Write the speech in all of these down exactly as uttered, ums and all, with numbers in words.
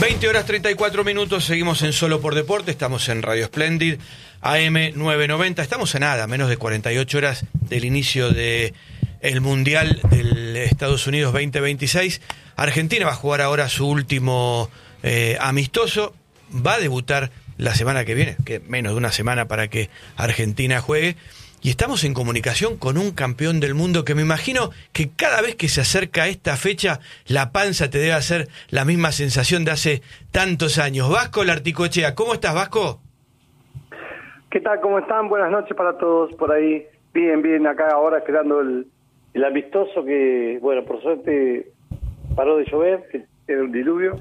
veinte horas treinta y cuatro minutos, seguimos en Solo por Deporte, estamos en Radio Splendid, A M novecientos noventa, estamos a nada, menos de cuarenta y ocho horas del inicio de el Mundial del Estados Unidos veinte veintiséis. Argentina va a jugar ahora su último eh, amistoso, va a debutar la semana que viene, que menos de una semana para que Argentina juegue, y estamos en comunicación con un campeón del mundo que me imagino que cada vez que se acerca a esta fecha, la panza te debe hacer la misma sensación de hace tantos años. Vasco Larticochea, ¿cómo estás, Vasco? ¿Qué tal? ¿Cómo están? Buenas noches para todos por ahí. Bien, bien, acá ahora esperando el, el amistoso que, bueno, por suerte paró de llover, que era un diluvio.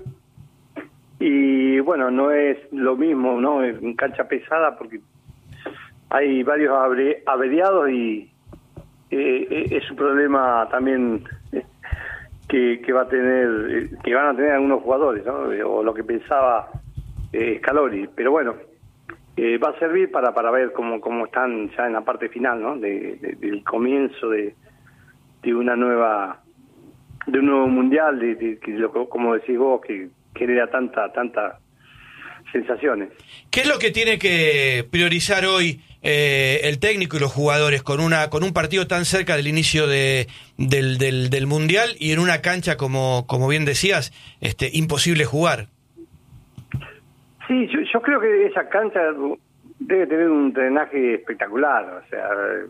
Y bueno, no es lo mismo, ¿no? En cancha pesada porque hay varios averiados y eh, es un problema también que, que va a tener, que van a tener algunos jugadores, ¿no? O lo que pensaba eh, Scaloni. Pero bueno, eh, va a servir para para ver cómo cómo están ya en la parte final, ¿no? De, de, del comienzo de, de una nueva, de un nuevo mundial, de, de, de lo, como decís vos, que genera tanta tanta sensaciones. ¿Qué es lo que tiene que priorizar hoy eh, el técnico y los jugadores con una con un partido tan cerca del inicio de del, del, del mundial y en una cancha como como bien decías, este imposible jugar? Sí, yo, yo creo que esa cancha debe tener un drenaje espectacular, o sea,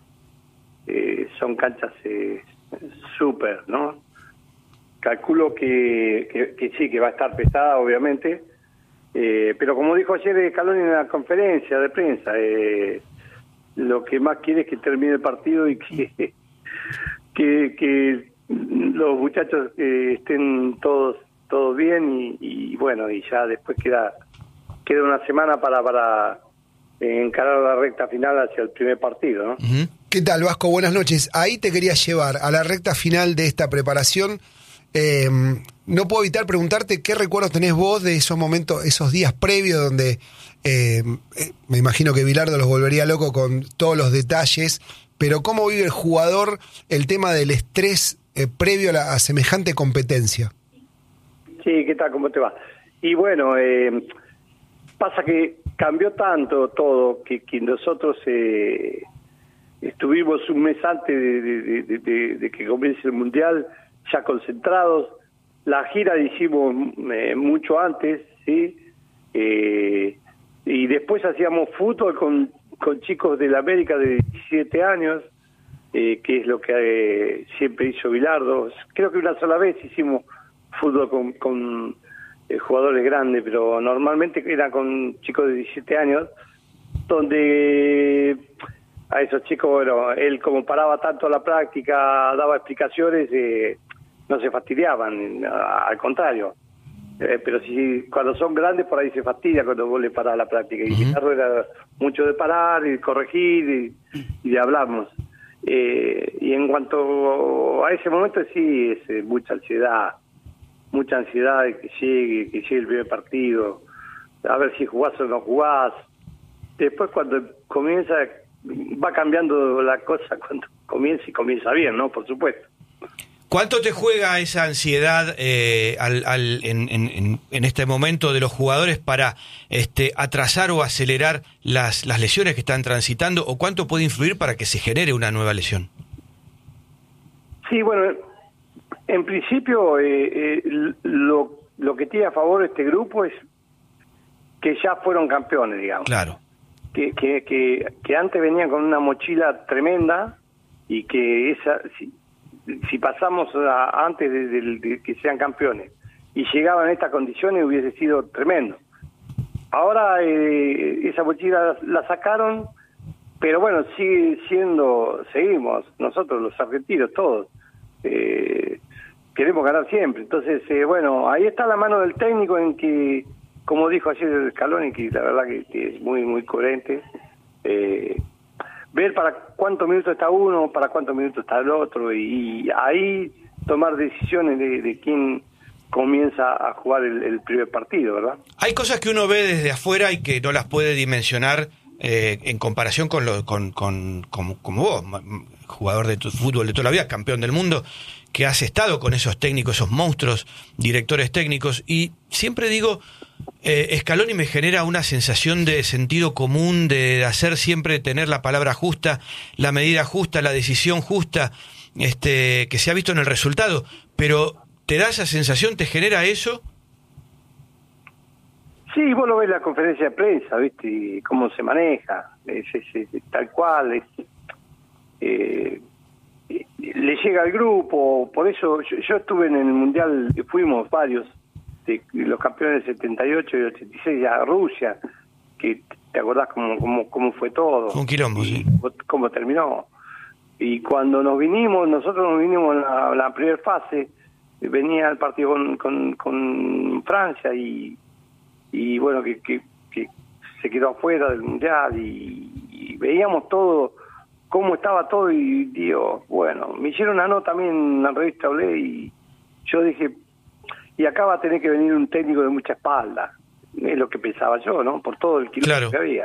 eh, son canchas eh, súper, ¿no? Calculo que, que, que sí, que va a estar pesada, obviamente, eh, pero como dijo ayer Scaloni en la conferencia de prensa, eh, lo que más quiere es que termine el partido y que que, que los muchachos eh, estén todos todos bien y, y bueno, y ya después queda queda una semana para para encarar la recta final hacia el primer partido, ¿no? Uh-huh. ¿Qué tal, Vasco? Buenas noches. Ahí te quería llevar a la recta final de esta preparación. Eh, no puedo evitar preguntarte qué recuerdos tenés vos de esos momentos, esos días previos donde eh, eh, me imagino que Bilardo los volvería loco con todos los detalles, pero cómo vive el jugador el tema del estrés eh, previo a, la, a semejante competencia. Sí, ¿qué tal? ¿Cómo te va? Y bueno, eh, pasa que cambió tanto todo que, que nosotros eh, estuvimos un mes antes de, de, de, de, de que comience el Mundial ya concentrados. La gira la hicimos eh, mucho antes, ¿sí? Eh, y después hacíamos fútbol con, con chicos de la América de diecisiete años, eh, que es lo que eh, siempre hizo Bilardo. Creo que una sola vez hicimos fútbol con, con eh, jugadores grandes, pero normalmente era con chicos de diecisiete años, donde a esos chicos, bueno, él como paraba tanto la práctica, daba explicaciones, eh, no se fastidiaban, al contrario. Eh, pero si cuando son grandes por ahí se fastidia cuando vos le parás la práctica. Y Ricardo uh-huh. era mucho de parar y corregir y, y de hablarnos. Eh, y en cuanto a ese momento sí es eh, mucha ansiedad, mucha ansiedad de que llegue, que llegue el primer partido, a ver si jugás o no jugás. Después cuando comienza, va cambiando la cosa cuando comienza y comienza bien, ¿no? Por supuesto. ¿Cuánto te juega esa ansiedad eh, al, al, en, en, en este momento de los jugadores para este, atrasar o acelerar las, las lesiones que están transitando? ¿O cuánto puede influir para que se genere una nueva lesión? Sí, bueno, en principio eh, eh, lo, lo que tiene a favor este grupo es que ya fueron campeones, digamos. Claro. Que, que, que, que antes venían con una mochila tremenda y que esa... Si, si pasamos a, antes de, de, de que sean campeones y llegaban en estas condiciones hubiese sido tremendo. Ahora eh, esa mochila la sacaron, pero bueno, sigue siendo, seguimos, nosotros los argentinos todos, eh, queremos ganar siempre. Entonces, eh, bueno, ahí está la mano del técnico en que, como dijo ayer Scaloni, que la verdad que, que es muy, muy coherente, eh, ver para cuántos minutos está uno, para cuántos minutos está el otro, y, y ahí tomar decisiones de, de quién comienza a jugar el, el primer partido, ¿verdad? Hay cosas que uno ve desde afuera y que no las puede dimensionar eh, en comparación con, lo, con, con, con como vos, jugador de tu, fútbol de toda la vida, campeón del mundo, que has estado con esos técnicos, esos monstruos, directores técnicos, y siempre digo, eh, Scaloni me genera una sensación de sentido común, de hacer siempre tener la palabra justa, la medida justa, la decisión justa, este, que se ha visto en el resultado, pero ¿te da esa sensación, te genera eso? Sí, vos lo ves en la conferencia de prensa, ¿viste? Y cómo se maneja, es, es, es tal cual, es, eh, le llega al grupo, por eso yo, yo estuve en el Mundial, fuimos varios, de los campeones del setenta y ocho y ochenta y seis a Rusia, que te acordás cómo, cómo, cómo fue todo. Un quilombo, sí. Cómo terminó. Y cuando nos vinimos, nosotros nos vinimos en la, la primera fase, venía el partido con, con, con Francia y, y bueno, que, que, que se quedó afuera del Mundial y, y veíamos todo, cómo estaba todo y digo, bueno, me hicieron una nota también en la revista Olé y yo dije, y acá va a tener que venir un técnico de mucha espalda, es lo que pensaba yo, ¿no? Por todo el quilombo claro. que había.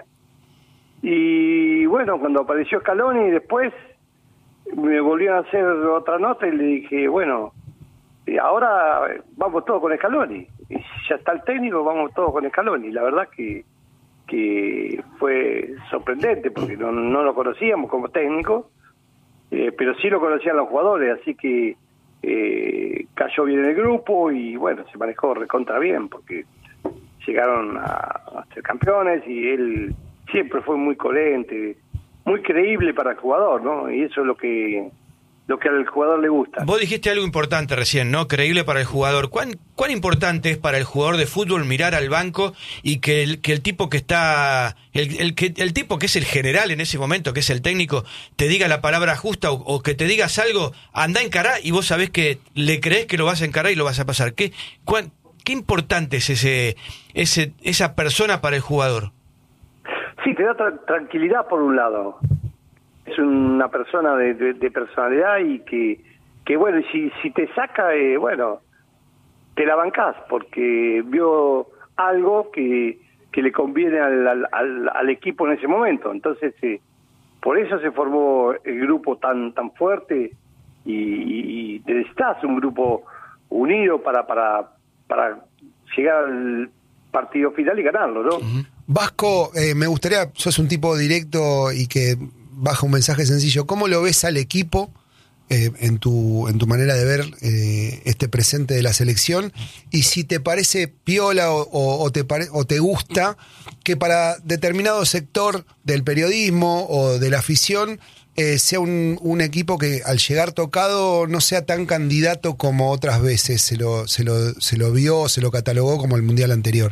Y bueno, cuando apareció Scaloni después me volvieron a hacer otra nota y le dije, bueno, ahora vamos todos con Scaloni, y si ya está el técnico, vamos todos con Scaloni. La verdad que que fue sorprendente porque no, no lo conocíamos como técnico, eh, pero sí lo conocían los jugadores, así que eh, cayó bien en el grupo y bueno, se manejó recontra bien porque llegaron a, a ser campeones y él siempre fue muy coherente, muy creíble para el jugador, ¿no? Y eso es lo que lo que al jugador le gusta. Vos dijiste algo importante recién, ¿no? Creíble para el jugador. ¿Cuán, cuán importante es para el jugador de fútbol mirar al banco y que el, que el tipo que está, el, el, que, el tipo que es el general en ese momento, que es el técnico, te diga la palabra justa o, o que te digas algo, anda a encarar y vos sabés que le creés que lo vas a encarar y lo vas a pasar? ¿Qué, cuán, qué importante es ese, ese, esa persona para el jugador? Sí, te da tra- tranquilidad por un lado. Es una persona de, de, de personalidad y que, que bueno, si, si te saca, eh, bueno, te la bancás porque vio algo que, que le conviene al, al, al, al equipo en ese momento. Entonces, eh, por eso se formó el grupo tan tan fuerte y, y necesitas un grupo unido para, para, para llegar al partido final y ganarlo, ¿no? Uh-huh. Vasco, eh, me gustaría, sos un tipo directo y que baja un mensaje sencillo. ¿Cómo lo ves al equipo eh, en tu en tu manera de ver eh, este presente de la selección? Y si te parece piola o, o, o, te, pare, o te gusta que para determinado sector del periodismo o de la afición eh, sea un, un equipo que al llegar tocado no sea tan candidato como otras veces se lo, se lo, se lo vio, se lo catalogó como el Mundial anterior.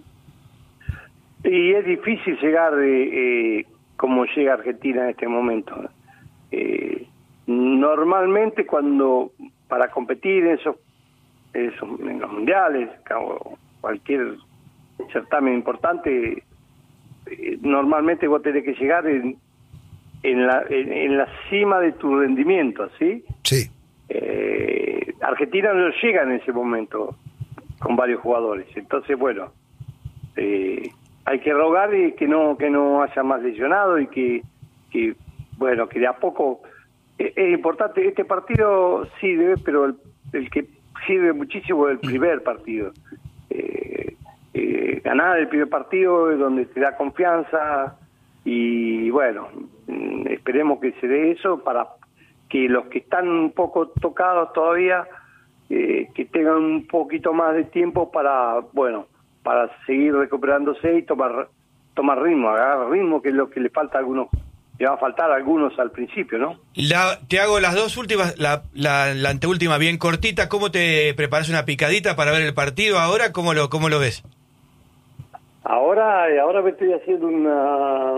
Y es difícil llegar eh, eh, como llega Argentina en este momento. Eh, normalmente cuando para competir en esos, esos en los mundiales o cualquier certamen importante, eh, normalmente vos tenés que llegar en, en, la, en, en la cima de tu rendimiento, ¿sí? Sí. Eh, Argentina no llega en ese momento con varios jugadores. Entonces, bueno, eh, hay que rogar que no que no haya más lesionados y que, que bueno, que de a poco es, es importante. Este partido sí debe, pero el, el que sirve muchísimo es el primer partido. Eh, eh, ganar el primer partido es donde te da confianza y bueno, esperemos que se dé eso para que los que están un poco tocados todavía eh, que tengan un poquito más de tiempo para, bueno, para seguir recuperándose y tomar tomar ritmo, agarrar ritmo, que es lo que le falta a algunos, le va a faltar a algunos al principio, ¿no? La, te hago las dos últimas, la, la, la anteúltima bien cortita. ¿Cómo te preparas una picadita para ver el partido ahora? ¿Cómo lo, cómo lo ves? Ahora, ahora me estoy haciendo una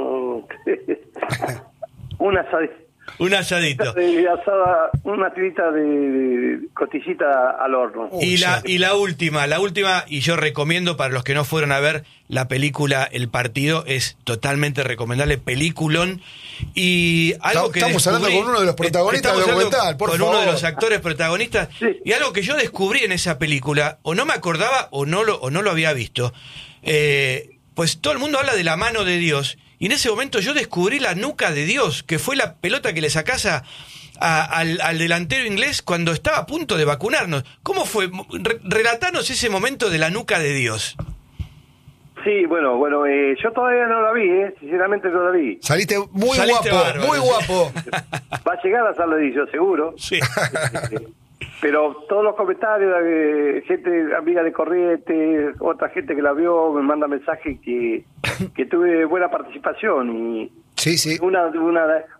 una asadita. Un asadito. De asada, una tirita de, de costillita al horno. Y la, y la última, la última, y yo recomiendo para los que no fueron a ver la película El Partido, es totalmente recomendable, peliculón. Y algo que estamos descubrí, hablando con uno de los protagonistas del documental, por con favor. uno de los actores protagonistas, sí. Y algo que yo descubrí en esa película, o no me acordaba o no lo, o no lo había visto, eh, pues todo el mundo habla de la mano de Dios. y en ese momento yo descubrí la nuca de Dios, que fue la pelota que le sacás a, a, al, al delantero inglés cuando estaba a punto de vacunarnos. ¿Cómo fue? Re, relatanos ese momento de la nuca de Dios. Sí, bueno, bueno, eh, yo todavía no la vi, eh, sinceramente no la vi. Saliste muy Saliste guapo, bárbaro, muy sí. guapo. Va a llegar a Saladillo, seguro. Sí. Pero todos los comentarios, eh, gente amiga de Corrientes, otra gente que la vio, me manda mensajes que, que tuve buena participación y Sí, sí. una, una